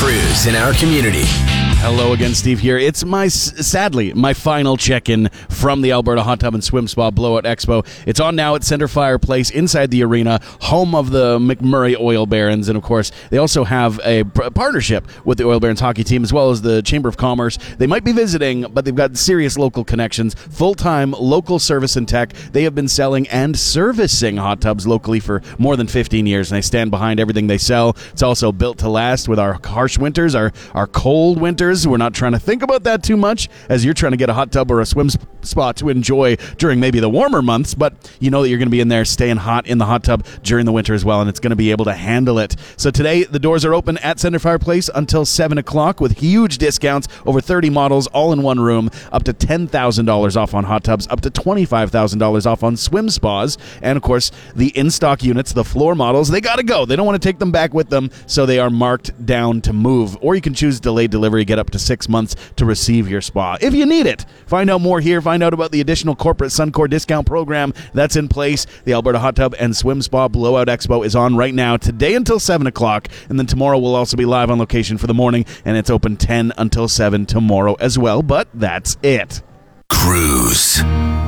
Cruise in our community. Hello again, Steve here. It's sadly my final check-in from the Alberta Hot Tub and Swim Spa Blowout Expo. It's on now at Center Fire Place inside the arena, home of the McMurray Oil Barons, and of course they also have a partnership with the Oil Barons hockey team as well as the Chamber of Commerce. They might be visiting, but they've got serious local connections, full-time local service and tech. They have been selling and servicing hot tubs locally for more than 15 years, and they stand behind everything they sell. It's also built to last with our harsh winters, our cold winters. We're not trying to think about that too much as you're trying to get a hot tub or a swim spot to enjoy during maybe the warmer months, but you know that you're going to be in there staying hot in the hot tub during the winter as well, and it's going to be able to handle it. So today, the doors are open at Center Fire Place until 7 o'clock with huge discounts, over 30 models, all in one room, up to $10,000 off on hot tubs, up to $25,000 off on swim spas, and of course, the in-stock units, the floor models, they got to go. They don't want to take them back with them, so they are marked down to move. Or you can choose delayed delivery, get up to 6 months to receive your spa if you need it. Find out more here. Find out about the additional corporate Suncor discount program that's in place. The Alberta Hot Tub and Swim Spa Blowout Expo is on right now, today until 7 o'clock, and then tomorrow we'll also be live on location for the morning, and it's open 10 until 7 tomorrow as well, but that's it. Cruise.